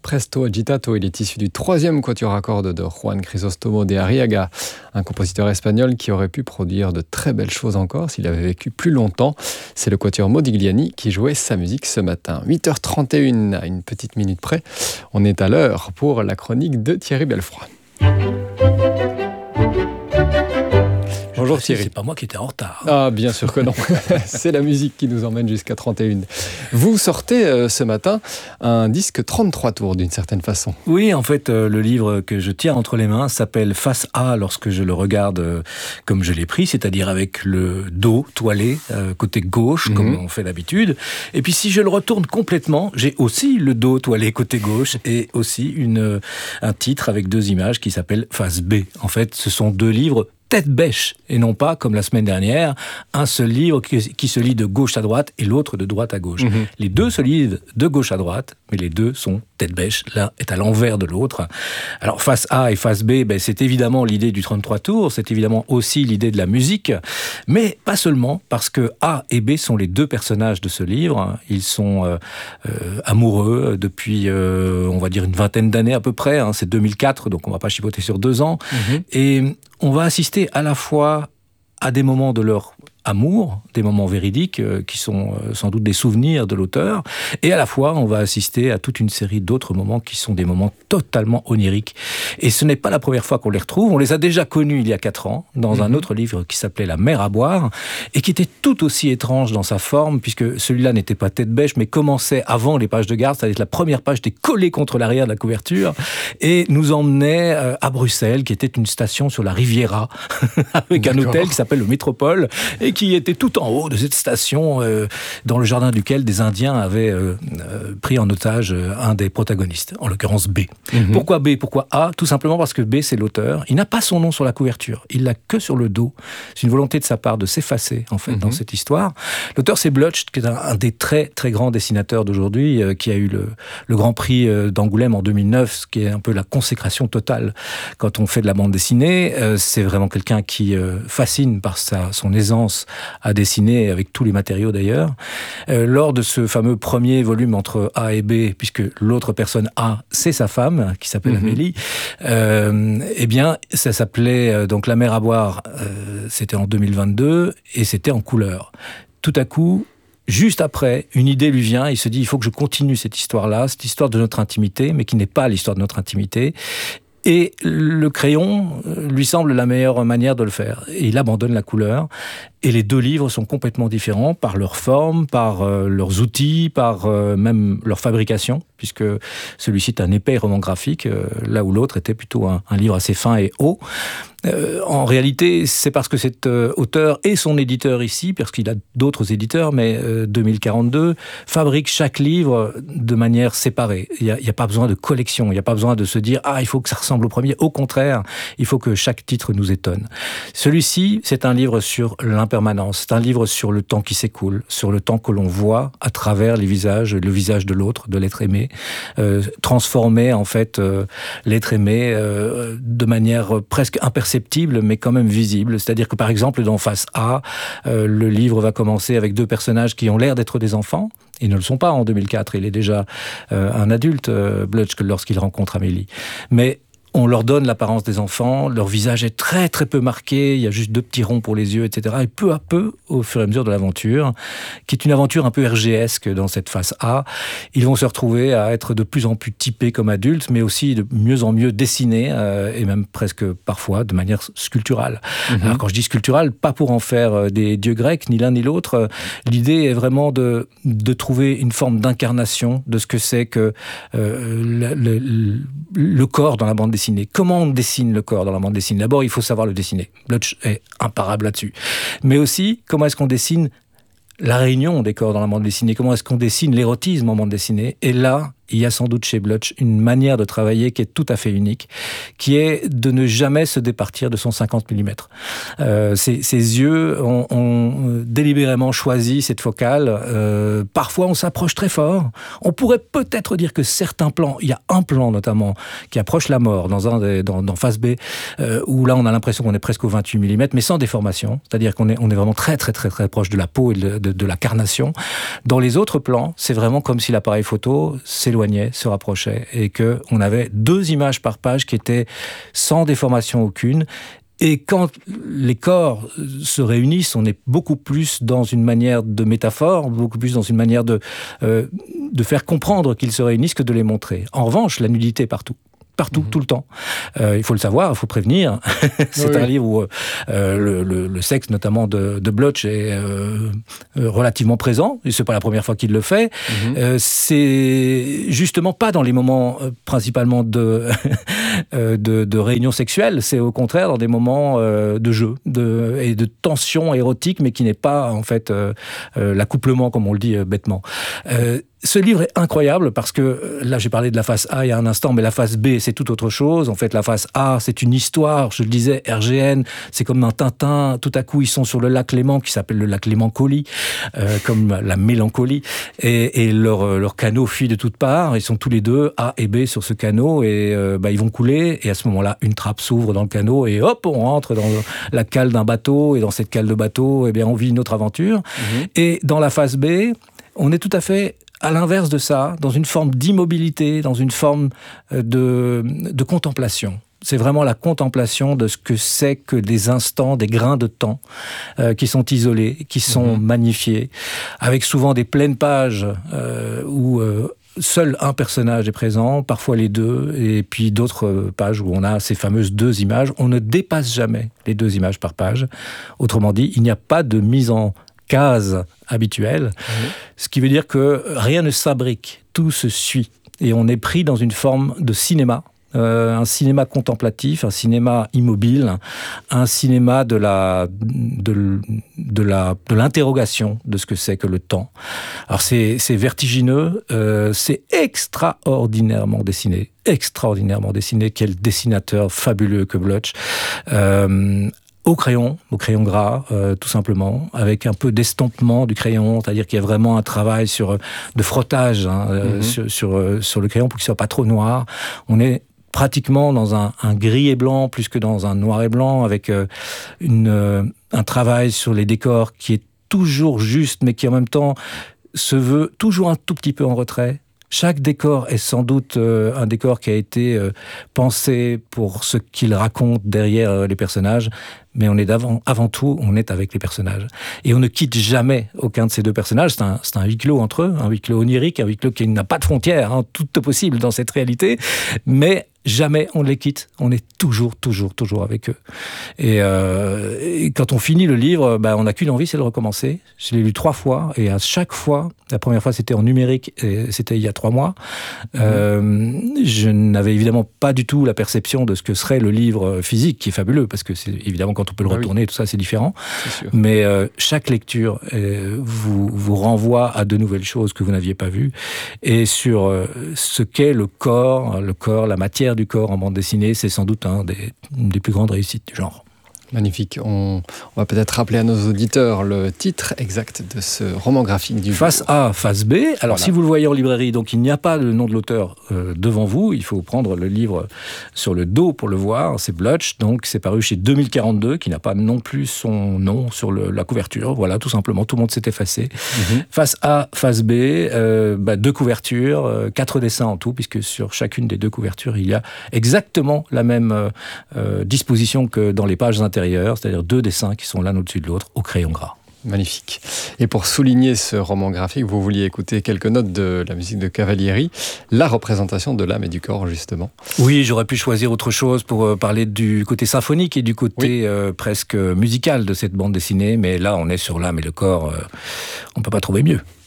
Presto Agitato. Il est issu du 3e quatuor à cordes de Juan Crisóstomo de Arriaga, un compositeur espagnol qui aurait pu produire de très belles choses encore s'il avait vécu plus longtemps. C'est le quatuor Modigliani qui jouait sa musique ce matin. 8h31, à une petite minute près, on est à l'heure pour la chronique de Thierry Belfroy. Bonjour Thierry. C'est pas moi qui étais en retard. Ah, bien sûr que non. C'est la musique qui nous emmène jusqu'à 31. Vous sortez ce matin un disque 33 tours d'une certaine façon. Oui, en fait, le livre que je tiens entre les mains s'appelle Face A lorsque je le regarde comme je l'ai pris, c'est-à-dire avec le dos toilé, côté gauche, comme on fait d'habitude. Et puis si je le retourne complètement, j'ai aussi le dos toilé côté gauche et aussi un titre avec 2 images qui s'appelle Face B. En fait, ce sont 2 livres tête bêche, et non pas, comme la semaine dernière, un seul livre qui se lit de gauche à droite et l'autre de droite à gauche. Les 2 se lisent de gauche à droite, mais les 2 sont tête bêche, l'un est à l'envers de l'autre. Alors, face A et face B, c'est évidemment l'idée du 33 tours, c'est évidemment aussi l'idée de la musique, mais pas seulement, parce que A et B sont les 2 personnages de ce livre. Ils sont amoureux depuis, on va dire, une vingtaine d'années à peu près, c'est 2004, donc on va pas chipoter sur 2 ans, et on va assister à la fois à des moments de leur amour, des moments véridiques qui sont sans doute des souvenirs de l'auteur, et à la fois on va assister à toute une série d'autres moments qui sont des moments totalement oniriques. Et ce n'est pas la première fois qu'on les retrouve, on les a déjà connus il y a 4 ans dans un autre livre qui s'appelait La mer à boire, et qui était tout aussi étrange dans sa forme, puisque celui-là n'était pas tête bêche, mais commençait avant les pages de garde, c'est-à-dire que la première page était collée contre l'arrière de la couverture, et nous emmenait à Bruxelles, qui était une station sur la Riviera, avec un hôtel qui s'appelle le Métropole, et qui était tout en haut de cette station, dans le jardin duquel des Indiens avaient pris en otage un des protagonistes, en l'occurrence B. Pourquoi B? Pourquoi A? Tout simplement parce que B, c'est l'auteur. Il n'a pas son nom sur la couverture, il l'a que sur le dos. C'est une volonté de sa part de s'effacer, en fait, dans cette histoire. L'auteur, c'est Blutch, qui est un des très, très grands dessinateurs d'aujourd'hui, qui a eu le Grand Prix d'Angoulême en 2009, ce qui est un peu la consécration totale quand on fait de la bande dessinée. C'est vraiment quelqu'un qui fascine par son aisance à dessiner, avec tous les matériaux d'ailleurs. Lors de ce fameux premier volume entre A et B, puisque l'autre personne A, c'est sa femme, qui s'appelle Amélie, eh bien, ça s'appelait donc La mer à boire, c'était en 2022, et c'était en couleur. Tout à coup, juste après, une idée lui vient, il se dit, il faut que je continue cette histoire-là, cette histoire de notre intimité, mais qui n'est pas l'histoire de notre intimité. Et le crayon lui semble la meilleure manière de le faire. Et il abandonne la couleur. Et les 2 livres sont complètement différents par leur forme, par leurs outils, par même leur fabrication, puisque celui-ci est un épais roman graphique, là où l'autre était plutôt un livre assez fin et haut. En réalité, c'est parce que cet auteur et son éditeur ici, parce qu'il a d'autres éditeurs, mais 2042, fabrique chaque livre de manière séparée. Il n'y a pas besoin de collection, il n'y a pas besoin de se dire « Ah, il faut que ça ressemble au premier ». Au contraire, il faut que chaque titre nous étonne. Celui-ci, c'est un livre sur l'impermanence, c'est un livre sur le temps qui s'écoule, sur le temps que l'on voit à travers le visage de l'autre, de l'être aimé, transformer en fait l'être aimé de manière presque imperceptible, mais quand même visible. C'est-à-dire que par exemple, dans Face A, le livre va commencer avec 2 personnages qui ont l'air d'être des enfants. Ils ne le sont pas en 2004, il est déjà un adulte, Blutch, lorsqu'il rencontre Amélie. Mais on leur donne l'apparence des enfants, leur visage est très très peu marqué, il y a juste 2 petits ronds pour les yeux, etc. Et peu à peu, au fur et à mesure de l'aventure, qui est une aventure un peu RGesque dans cette phase A, ils vont se retrouver à être de plus en plus typés comme adultes, mais aussi de mieux en mieux dessinés, et même presque parfois de manière sculpturale. Alors quand je dis sculpturale, pas pour en faire des dieux grecs, ni l'un ni l'autre, l'idée est vraiment de trouver une forme d'incarnation de ce que c'est que le corps dans la bande dessinée. Comment on dessine le corps dans la bande dessinée? D'abord, il faut savoir le dessiner. Blutch est imparable là-dessus. Mais aussi, comment est-ce qu'on dessine la réunion des corps dans la bande dessinée? Comment est-ce qu'on dessine l'érotisme en bande dessinée? Et là, il y a sans doute chez Blutch une manière de travailler qui est tout à fait unique, qui est de ne jamais se départir de son 50 mm. Ses yeux ont délibérément choisi cette focale. Parfois, on s'approche très fort. On pourrait peut-être dire que certains plans, il y a un plan notamment qui approche la mort dans Face B, où là, on a l'impression qu'on est presque au 28 mm, mais sans déformation. C'est-à-dire qu'on est vraiment très, très, très, très proche de la peau et de la carnation. Dans les autres plans, c'est vraiment comme si l'appareil photo s'éloignait s'éloignait, se rapprochait, et qu'on avait 2 images par page qui étaient sans déformation aucune. Et quand les corps se réunissent, on est beaucoup plus dans une manière de métaphore, beaucoup plus dans une manière de faire comprendre qu'ils se réunissent que de les montrer. En revanche, la nudité partout, tout le temps. Il faut le savoir, il faut prévenir. C'est un livre où le sexe, notamment de Bloch, est relativement présent. Et c'est pas la première fois qu'il le fait. C'est justement pas dans les moments principalement de réunion sexuelle. C'est au contraire dans des moments de jeu et de tension érotique, mais qui n'est pas en fait l'accouplement, comme on le dit bêtement. Ce livre est incroyable parce que, là j'ai parlé de la face A il y a un instant, mais la face B c'est tout autre chose. En fait la face A c'est une histoire, je le disais, RGN, c'est comme un Tintin, tout à coup ils sont sur le lac Léman qui s'appelle le lac Lémancolie, comme la mélancolie, et leur canot fuit de toutes parts, ils sont tous les deux, A et B sur ce canot, et ils vont couler, et à ce moment-là une trappe s'ouvre dans le canot, et hop on rentre dans la cale d'un bateau, et dans cette cale de bateau, eh bien on vit une autre aventure. Et dans la face B, on est tout à fait à l'inverse de ça, dans une forme d'immobilité, dans une forme de contemplation. C'est vraiment la contemplation de ce que c'est que des instants, des grains de temps qui sont isolés, qui sont magnifiés, avec souvent des pleines pages où seul un personnage est présent, parfois les deux, et puis d'autres pages où on a ces fameuses 2 images. On ne dépasse jamais les 2 images par page. Autrement dit, il n'y a pas de mise en case habituelle, ce qui veut dire que rien ne s'abrique, tout se suit, et on est pris dans une forme de cinéma, un cinéma contemplatif, un cinéma immobile, un cinéma de l'interrogation de ce que c'est que le temps. Alors c'est vertigineux, c'est extraordinairement dessiné. Quel dessinateur fabuleux que Bloch. Au crayon gras, tout simplement, avec un peu d'estompement du crayon, c'est-à-dire qu'il y a vraiment un travail de frottage sur le crayon pour qu'il soit pas trop noir. On est pratiquement dans un gris et blanc plus que dans un noir et blanc, avec un travail sur les décors qui est toujours juste, mais qui en même temps se veut toujours un tout petit peu en retrait. Chaque décor est sans doute un décor qui a été pensé pour ce qu'il raconte derrière les personnages, mais on est avant tout, on est avec les personnages. Et on ne quitte jamais aucun de ces 2 personnages. C'est un huis clos entre eux, un huis clos onirique, un huis clos qui n'a pas de frontières, tout est possible dans cette réalité, mais jamais on ne les quitte. On est toujours avec eux. Et quand on finit le livre, on n'a qu'une envie, c'est de recommencer. Je l'ai lu 3 fois, et à chaque fois, la première fois c'était en numérique, et c'était il y a 3 mois, je n'avais évidemment pas du tout la perception de ce que serait le livre physique, qui est fabuleux, parce que c'est évidemment quand on peut le retourner, tout ça c'est différent. C'est sûr. Mais chaque lecture vous renvoie à de nouvelles choses que vous n'aviez pas vues, et sur ce qu'est le corps, la matière du corps en bande dessinée, c'est sans doute une des plus grandes réussites du genre. Magnifique. On va peut-être rappeler à nos auditeurs le titre exact de ce roman graphique du Face A, face B. Alors, voilà. Si vous le voyez en librairie, donc il n'y a pas le nom de l'auteur devant vous. Il faut prendre le livre sur le dos pour le voir. C'est Bloch, donc c'est paru chez 2042, qui n'a pas non plus son nom sur la couverture. Voilà, tout simplement, tout le monde s'est effacé. Face A, face B, 2 couvertures, 4 dessins en tout, puisque sur chacune des 2 couvertures, il y a exactement la même disposition que dans les pages intérieures, c'est-à-dire 2 dessins qui sont l'un au-dessus de l'autre au crayon gras. Magnifique. Et pour souligner ce roman graphique, vous vouliez écouter quelques notes de la musique de Cavalieri, la représentation de l'âme et du corps, justement. Oui, j'aurais pu choisir autre chose pour parler du côté symphonique et du côté presque musical de cette bande dessinée, mais là, on est sur l'âme et le corps, on ne peut pas trouver mieux.